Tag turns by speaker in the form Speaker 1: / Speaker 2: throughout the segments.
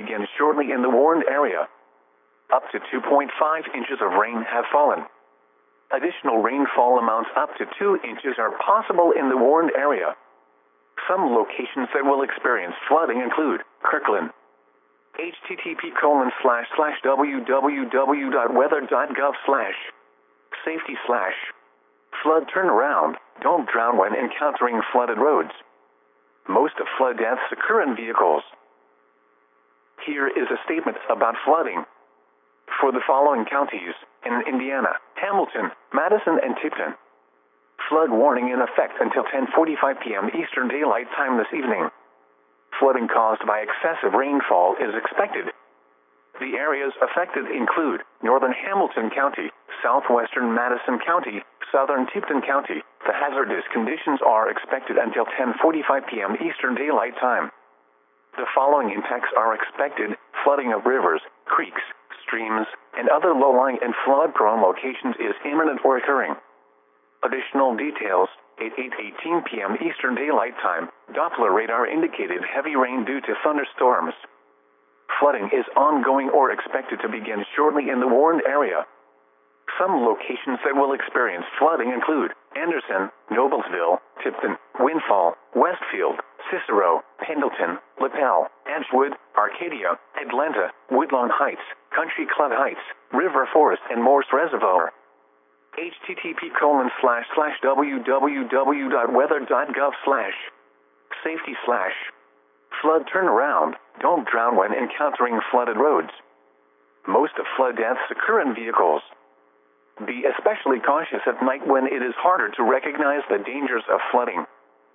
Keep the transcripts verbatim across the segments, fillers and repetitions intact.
Speaker 1: begin shortly in the warned area. Up to two point five inches of rain have fallen. Additional rainfall amounts up to two inches are possible in the warned area. Some locations that will experience flooding include Kirkland. http colon slash slash www.weather.gov slash safety slash flood turnaround. Don't drown when encountering flooded roads. Most of flood deaths occur in vehicles. Here is a statement about flooding. For the following counties in Indiana: Hamilton, Madison, and Tipton. Flood warning in effect until ten forty-five p m Eastern Daylight Time this evening. Flooding caused by excessive rainfall is expected. The areas affected include northern Hamilton County, southwestern Madison County, southern Tipton County. The hazardous conditions are expected until ten forty-five p m Eastern Daylight Time. The following impacts are expected: flooding of rivers, creeks, streams, and other low-lying and flood-prone locations is imminent or occurring. Additional details: at eight eighteen p m Eastern Daylight Time, Doppler radar indicated heavy rain due to thunderstorms. Flooding is ongoing or expected to begin shortly in the warned area. Some locations that will experience flooding include Anderson, Noblesville, Tipton, Windfall, Westfield, Cicero, Pendleton, Lapel, Edgewood, Arcadia, Atlanta, Woodlawn Heights, Country Club Heights, River Forest, and Morse Reservoir. http colon slash slash www.weather.gov slash safety slash flood turnaround. Don't drown when encountering flooded roads. Most of flood deaths occur in vehicles. Be especially cautious at night when it is harder to recognize the dangers of flooding.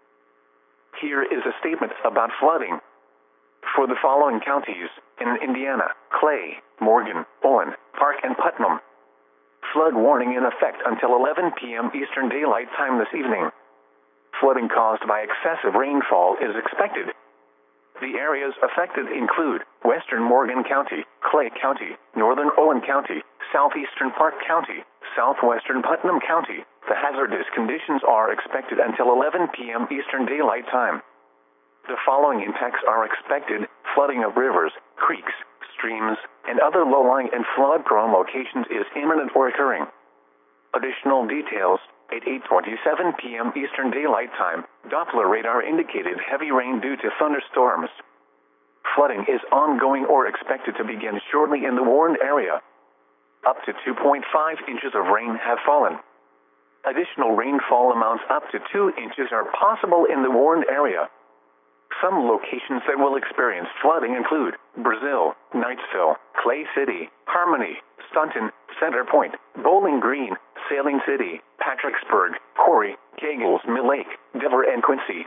Speaker 1: Here is a statement about flooding. For the following counties in Indiana: Clay, Morgan, Owen, Park, and Putnam. Flood warning in effect until eleven p m Eastern Daylight Time this evening. Flooding caused by excessive rainfall is expected. The areas affected include western Morgan County, Clay County, northern Owen County, southeastern Park County, southwestern Putnam County. The hazardous conditions are expected until eleven p m Eastern Daylight Time. The following impacts are expected: flooding of rivers, creeks, streams, and other low-lying and flood-prone locations is imminent or occurring. Additional details: at eight twenty-seven p m Eastern Daylight Time, Doppler radar indicated heavy rain due to thunderstorms. Flooding is ongoing or expected to begin shortly in the warned area. Up to two point five inches of rain have fallen. Additional rainfall amounts up to two inches are possible in the warned area. Some locations that will experience flooding include Brazil, Knightsville, Clay City, Harmony, Staunton, Center Point, Bowling Green, Sailing City, Patricksburg, Corey, Kegels, Mill Lake, Devere, and Quincy.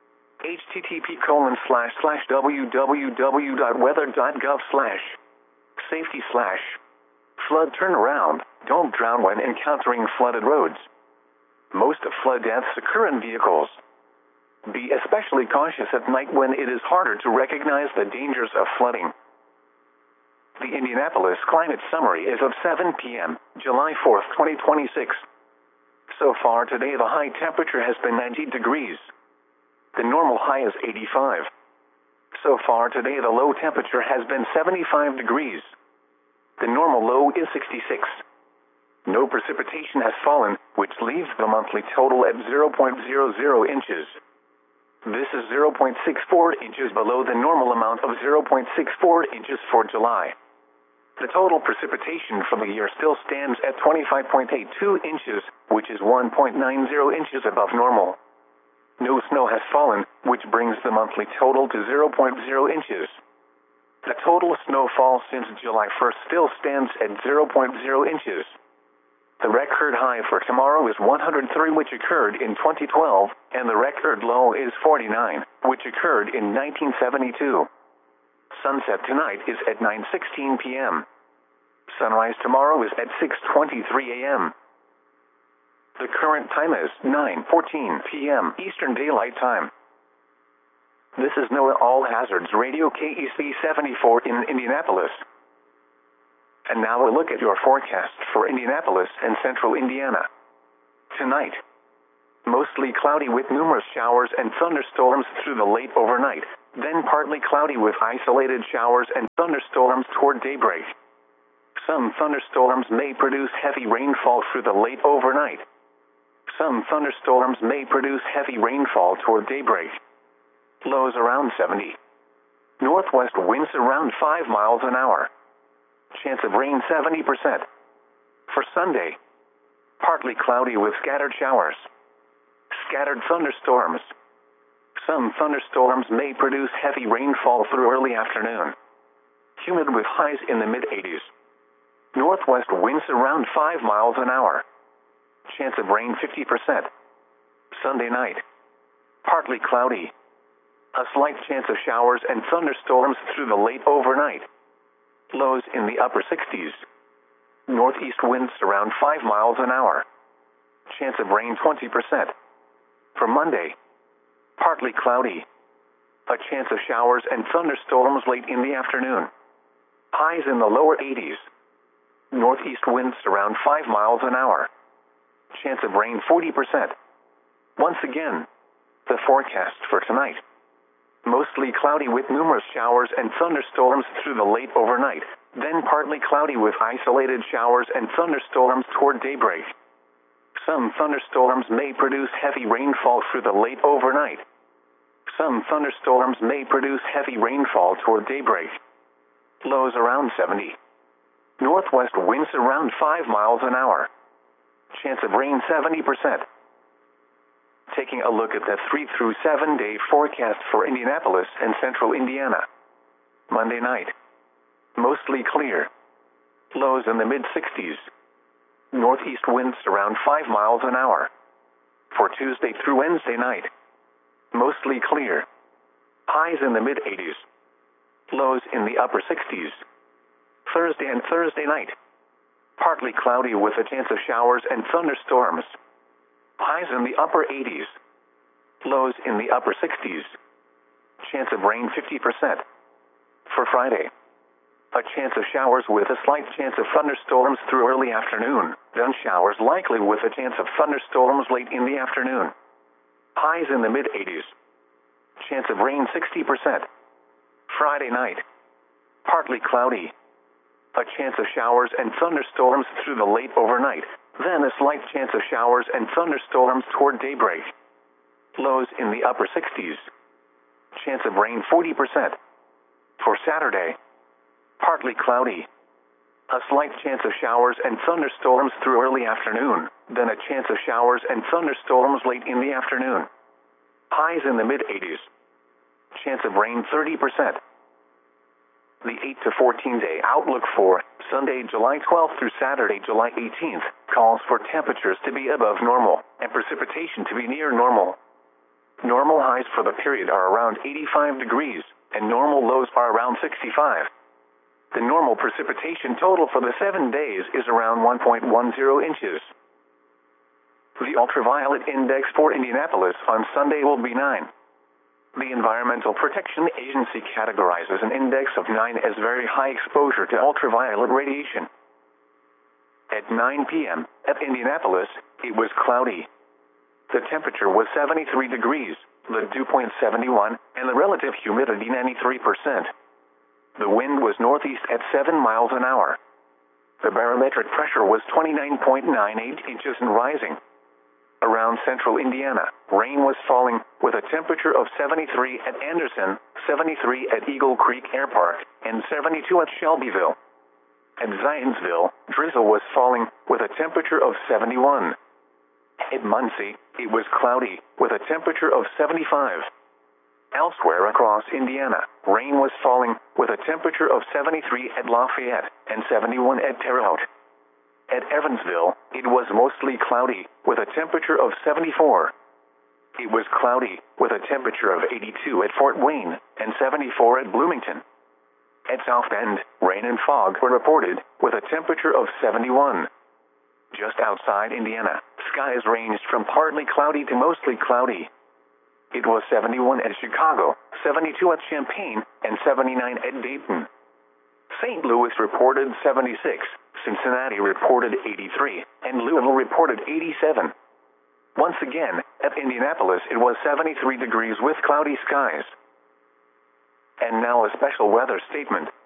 Speaker 1: http colon slash slash www.weather.gov slash safety slash flood turnaround. Don't drown when encountering flooded roads. Most of flood deaths occur in vehicles. Be especially cautious at night when it is harder to recognize the dangers of flooding. The Indianapolis Climate Summary is of seven p m, July fourth, twenty twenty-six. So far today, the high temperature has been ninety degrees. The normal high is eighty-five. So far today, the low temperature has been seventy-five degrees. The normal low is sixty-six. No precipitation has fallen, which leaves the monthly total at zero point zero zero inches. This is zero point six four inches below the normal amount of zero point six four inches for July. The total precipitation for the year still stands at twenty-five point eight two inches, which is one point nine zero inches above normal. No snow has fallen, which brings the monthly total to zero point zero inches. The total snowfall since July first still stands at zero point zero inches. The record high for tomorrow is one hundred three, which occurred in twenty twelve, and the record low is forty-nine, which occurred in nineteen seventy-two. Sunset tonight is at nine sixteen p m Sunrise tomorrow is at six twenty-three a m The current time is nine fourteen p m Eastern Daylight Time. This is NOAA All Hazards Radio K E C seventy-four in Indianapolis. And now a look at your forecast for Indianapolis and central Indiana. Tonight, mostly cloudy with numerous showers and thunderstorms through the late overnight. then partly cloudy with isolated showers and thunderstorms toward daybreak. Some thunderstorms may produce heavy rainfall through the late overnight. Some thunderstorms may produce heavy rainfall toward daybreak. Lows around seventy. Northwest winds around five miles an hour. Chance of rain seventy percent. For Sunday, partly cloudy with scattered showers. Scattered thunderstorms. Some thunderstorms may produce heavy rainfall through early afternoon. Humid with highs in the mid eighties. Northwest winds around five miles an hour. Chance of rain fifty percent. Sunday night, partly cloudy. A slight chance of showers and thunderstorms through the late overnight. Lows in the upper sixties. Northeast winds around five miles an hour. Chance of rain twenty percent. For Monday, partly cloudy. A chance of showers and thunderstorms late in the afternoon. Highs in the lower eighties. Northeast winds around five miles an hour. Chance of rain forty percent. Once again, the forecast for tonight. Mostly cloudy with numerous showers and thunderstorms through the late overnight, then partly cloudy with isolated showers and thunderstorms toward daybreak. Some thunderstorms may produce heavy rainfall through the late overnight. Some thunderstorms may produce heavy rainfall toward daybreak. Lows around seventy. Northwest winds around five miles an hour. Chance of rain seventy percent. Taking a look at the three through seven day forecast for Indianapolis and central Indiana. Monday night, mostly clear. Lows in the mid sixties. Northeast winds around five miles an hour. For Tuesday through Wednesday night, mostly clear. Highs in the mid eighties. Lows in the upper sixties. Thursday and Thursday night, partly cloudy with a chance of showers and thunderstorms. Highs in the upper eighties. Lows in the upper sixties. Chance of rain fifty percent. For Friday, a chance of showers with a slight chance of thunderstorms through early afternoon, then showers likely with a chance of thunderstorms late in the afternoon. Highs in the mid eighties. Chance of rain sixty percent. Friday night, partly cloudy. A chance of showers and thunderstorms through the late overnight, then a slight chance of showers and thunderstorms toward daybreak. Lows in the upper sixties. Chance of rain forty percent. For Saturday, partly cloudy. A slight chance of showers and thunderstorms through early afternoon, then a chance of showers and thunderstorms late in the afternoon. Highs in the mid eighties. Chance of rain thirty percent. The eight to fourteen day outlook for Sunday, July twelfth through Saturday, July eighteenth, calls for temperatures to be above normal and precipitation to be near normal. Normal highs for the period are around eighty-five degrees, and normal lows are around sixty-five. The normal precipitation total for the seven days is around one point one zero inches. The ultraviolet index for Indianapolis on Sunday will be nine. The Environmental Protection Agency categorizes an index of nine as very high exposure to ultraviolet radiation. At nine p m at Indianapolis, it was cloudy. The temperature was seventy-three degrees, the dew point seventy-one, and the relative humidity ninety-three percent. The wind was northeast at seven miles an hour. The barometric pressure was twenty-nine point nine eight inches and rising. Around central Indiana, rain was falling, with a temperature of seventy-three at Anderson, seventy-three at Eagle Creek Air Park, and seventy-two at Shelbyville. At Zionsville, drizzle was falling, with a temperature of seventy-one. At Muncie, it was cloudy, with a temperature of seventy-five. Elsewhere across Indiana, rain was falling, with a temperature of seventy-three at Lafayette, and seventy-one at Terre Haute. At Evansville, it was mostly cloudy, with a temperature of seventy-four. It was cloudy, with a temperature of eighty-two at Fort Wayne, and seventy-four at Bloomington. At South Bend, rain and fog were reported, with a temperature of seventy-one. Just outside Indiana, skies ranged from partly cloudy to mostly cloudy. It was seventy-one at Chicago, seventy-two at Champaign, and seventy-nine at Dayton. Saint Louis reported seventy-six, Cincinnati reported eighty-three, and Louisville reported eighty-seven. Once again, at Indianapolis it was seventy-three degrees with cloudy skies. And now a special weather statement.